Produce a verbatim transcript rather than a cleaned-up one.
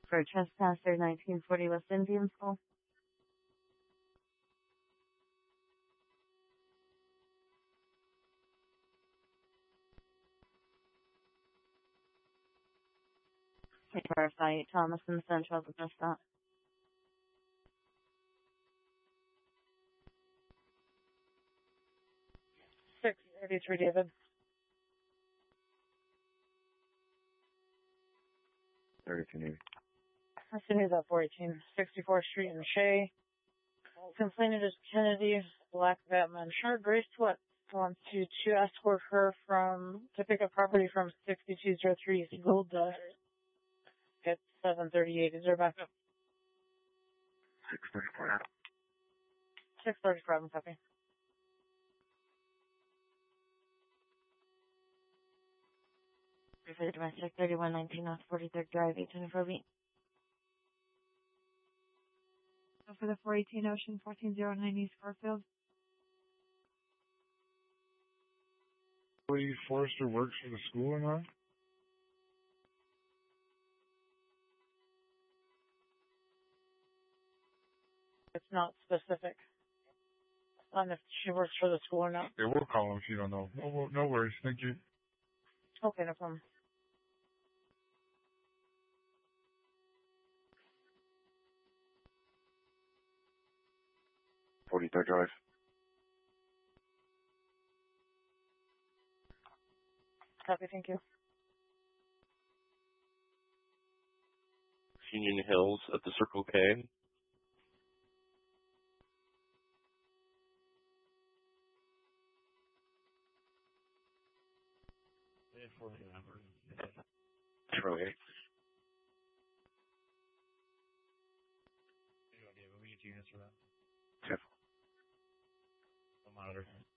For trespasser nineteen forty West Indian School. Verify Thomas and Central the bus stop. six thirty-three, David. thirty-two Navy. I see he's at four eighteen, sixty-fourth Street in Shea. Complainant is Kennedy, black Batman shirt, gray sweat. Wants you to escort her from, to pick up property from sixty-two oh three East Golda at seven thirty-eight. Is there backup? six thirty-four. six thirty-five, copy. Refer domestic thirty-one nineteen North forty-third Drive, eight twenty-four B. For the four eighteen Ocean, fourteen oh nine East Garfield. Cody Forrester works for the school or not? It's not specific on if she works for the school or not. Yeah, we'll call him if you don't know. No, no worries. Thank you. Okay, no problem. forty-third Drive. Copy, thank you. Union Hills at the Circle K. Zero eight. We get units for that. Ten. I'll monitor.